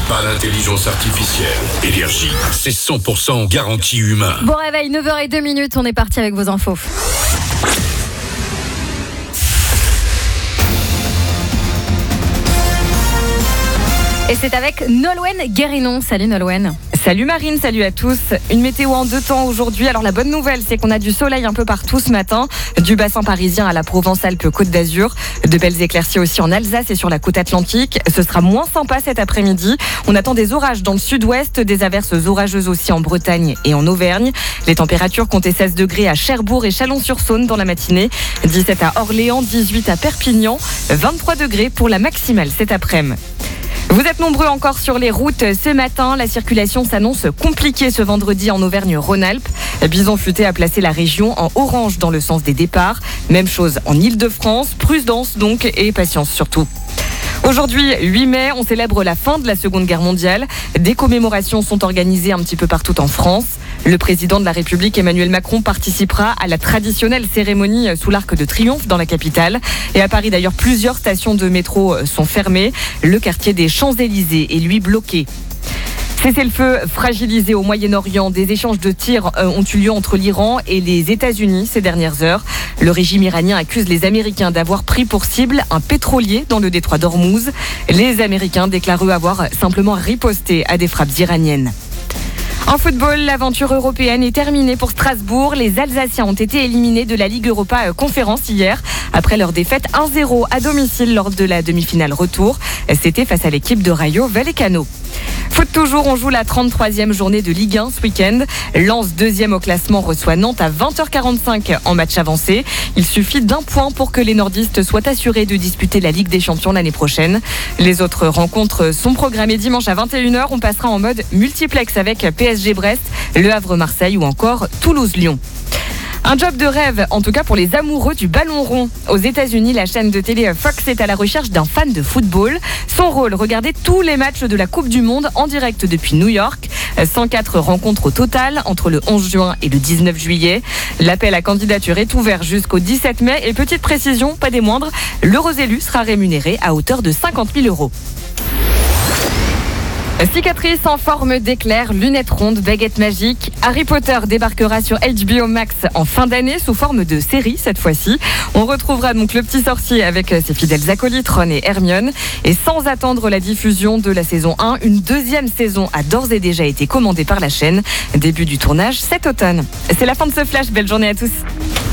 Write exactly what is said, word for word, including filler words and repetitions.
pas l'intelligence artificielle. Énergie, c'est cent pour cent garantie humain. Bon réveil, neuf heures zéro deux, on est parti avec vos infos. Et c'est avec Nolwenn Guérinon. Salut Nolwenn. Salut Marine, salut à tous. Une météo en deux temps aujourd'hui. Alors la bonne nouvelle, c'est qu'on a du soleil un peu partout ce matin, du bassin parisien à la Provence-Alpes-Côte d'Azur. De belles éclaircies aussi en Alsace et sur la côte atlantique. Ce sera moins sympa cet après-midi. On attend des orages dans le sud-ouest, des averses orageuses aussi en Bretagne et en Auvergne. Les températures comptaient seize degrés à Cherbourg et Chalon-sur-Saône dans la matinée, dix-sept à Orléans, dix-huit à Perpignan, vingt-trois degrés pour la maximale cet après-midi. Vous êtes nombreux encore sur les routes ce matin. La circulation s'annonce compliquée ce vendredi en Auvergne-Rhône-Alpes. Bison Futé a placé la région en orange dans le sens des départs. Même chose en Île-de-France. Prudence donc et patience surtout. Aujourd'hui, huit mai, on célèbre la fin de la Seconde Guerre mondiale. Des commémorations sont organisées un petit peu partout en France. Le président de la République, Emmanuel Macron, participera à la traditionnelle cérémonie sous l'Arc de Triomphe dans la capitale. Et à Paris, d'ailleurs, plusieurs stations de métro sont fermées. Le quartier des Champs-Élysées est, lui, bloqué. Cessez-le-feu fragilisé au Moyen-Orient. Des échanges de tirs ont eu lieu entre l'Iran et les États-Unis ces dernières heures. Le régime iranien accuse les Américains d'avoir pris pour cible un pétrolier dans le détroit d'Ormuz. Les Américains déclarent eux avoir simplement riposté à des frappes iraniennes. En football, l'aventure européenne est terminée pour Strasbourg. Les Alsaciens ont été éliminés de la Ligue Europa Conférence hier après leur défaite un zéro à domicile lors de la demi-finale retour. C'était face à l'équipe de Rayo Vallecano. Foot toujours, on joue la trente-troisième journée de Ligue un ce week-end. Lens, deuxième au classement, reçoit Nantes à vingt heures quarante-cinq en match avancé. Il suffit d'un point pour que les nordistes soient assurés de disputer la Ligue des Champions l'année prochaine. Les autres rencontres sont programmées dimanche à vingt et une heures. On passera en mode multiplex avec P S G Brest, Le Havre Marseille ou encore Toulouse Lyon. Un job de rêve, en tout cas pour les amoureux du ballon rond. Aux États-Unis, la chaîne de télé Fox est à la recherche d'un fan de football. Son rôle, regarder tous les matchs de la Coupe du Monde en direct depuis New York. cent quatre rencontres au total entre le onze juin et le dix-neuf juillet. L'appel à candidature est ouvert jusqu'au dix-sept mai. Et petite précision, pas des moindres, l'heureux élu sera rémunéré à hauteur de cinquante mille euros. Cicatrice en forme d'éclair, lunettes rondes, baguette magique. Harry Potter débarquera sur H B O Max en fin d'année sous forme de série cette fois-ci. On retrouvera donc le petit sorcier avec ses fidèles acolytes Ron et Hermione. Et sans attendre la diffusion de la saison un, une deuxième saison a d'ores et déjà été commandée par la chaîne. Début du tournage cet automne. C'est la fin de ce flash, belle journée à tous.